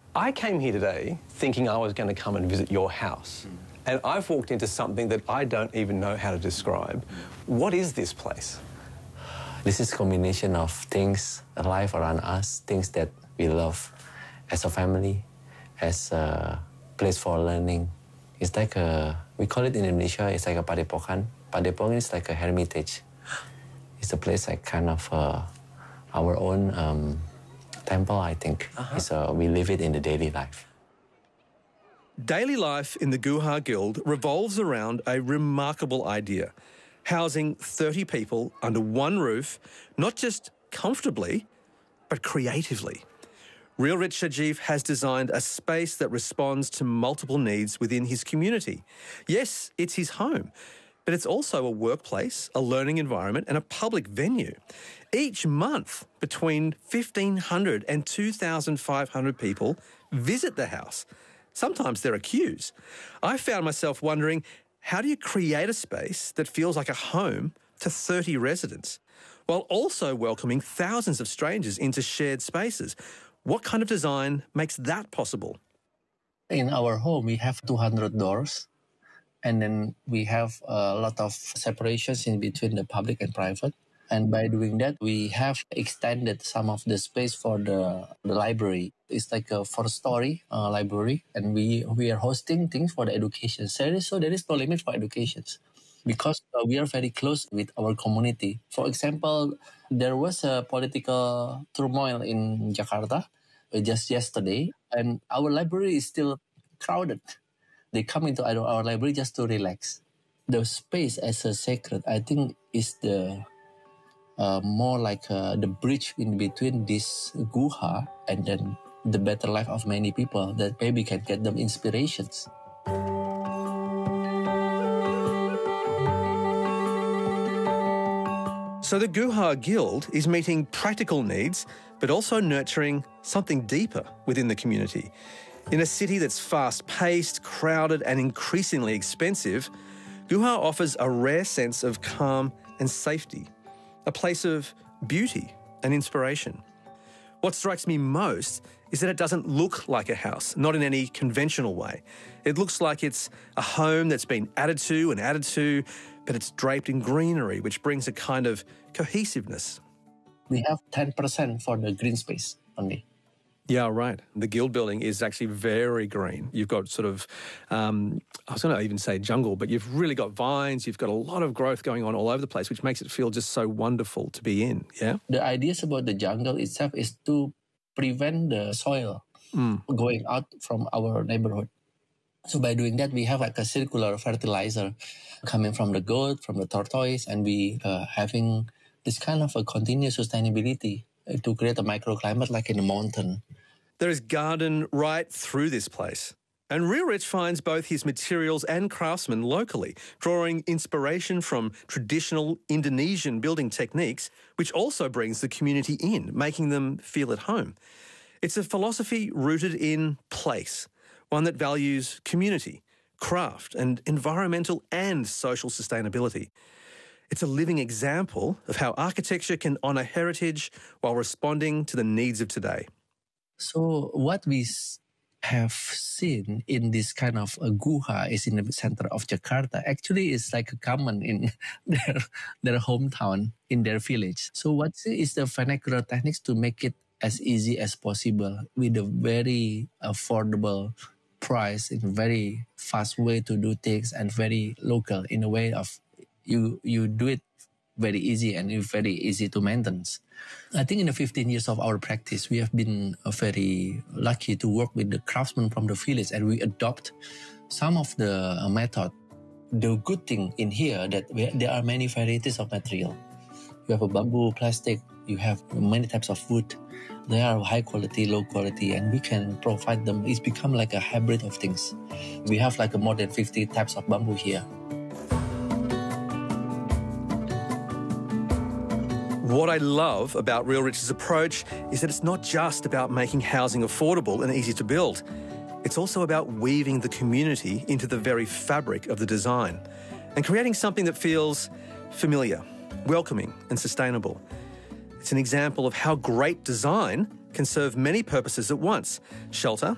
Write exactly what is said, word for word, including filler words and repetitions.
I came here today thinking I was going to come and visit your house. Mm. And I've walked into something that I don't even know how to describe. What is this place? This is a combination of things, life around us, things that we love as a family, as a place for learning. It's like a, we call it in Indonesia, it's like a padepokan. Padepokan is like a hermitage. It's a place like kind of uh, our own um, temple, I think. Uh-huh. It's a, we live it in the daily life. Daily life in the Guha Guild revolves around a remarkable idea, housing thirty people under one roof, not just comfortably, but creatively. Real Rich Sajeev has designed a space that responds to multiple needs within his community. Yes, it's his home, but it's also a workplace, a learning environment, and a public venue. Each month, between fifteen hundred and two thousand five hundred people visit the house. Sometimes there are queues. I found myself wondering, how do you create a space that feels like a home to thirty residents, while also welcoming thousands of strangers into shared spaces? What kind of design makes that possible? In our home, we have two hundred doors, and then we have a lot of separations in between the public and private. And by doing that, we have extended some of the space for the, the library. It's like a four-story uh, library, and we, we are hosting things for the education. So there is, so there is no limit for education because uh, we are very close with our community. For example, there was a political turmoil in Jakarta uh, just yesterday, and our library is still crowded. They come into our, our library just to relax. The space as a sacred, I think, is the uh, more like uh, the bridge in between this guha and then the better life of many people that maybe can get them inspirations. So the Guha Guild is meeting practical needs, but also nurturing something deeper within the community. In a city that's fast-paced, crowded, and increasingly expensive, Guha offers a rare sense of calm and safety, a place of beauty and inspiration. What strikes me most is that it doesn't look like a house, not in any conventional way. It looks like it's a home that's been added to and added to, but it's draped in greenery, which brings a kind of cohesiveness. We have ten percent for the green space only. Yeah, right. The Guild building is actually very green. You've got sort of, um, I was going to even say jungle, but you've really got vines, you've got a lot of growth going on all over the place, which makes it feel just so wonderful to be in, yeah? The ideas about the jungle itself is to prevent the soil mm. going out from our neighborhood. So by doing that, we have like a circular fertilizer coming from the goat, from the tortoise, and we uh, having this kind of a continuous sustainability to create a microclimate like in a mountain. There is garden right through this place. And Real Rich finds both his materials and craftsmen locally, drawing inspiration from traditional Indonesian building techniques, which also brings the community in, making them feel at home. It's a philosophy rooted in place, one that values community, craft, and environmental and social sustainability. It's a living example of how architecture can honour heritage while responding to the needs of today. So what we have seen in this kind of a guha is in the center of Jakarta. Actually, it's like a common in their, their hometown, in their village. So what is the vernacular techniques to make it as easy as possible with a very affordable price, in a very fast way to do things and very local in a way of you you do it very easy and it's very easy to maintain. I think in the fifteen years of our practice, we have been uh, very lucky to work with the craftsmen from the village, and we adopt some of the uh, method. The good thing in here that we, there are many varieties of material. You have a bamboo, plastic, you have many types of wood. They are high quality, low quality, and we can provide them. It's become like a hybrid of things. We have like a more than fifty types of bamboo here. What I love about Real Rich's approach is that it's not just about making housing affordable and easy to build. It's also about weaving the community into the very fabric of the design and creating something that feels familiar, welcoming and sustainable. It's an example of how great design can serve many purposes at once: shelter,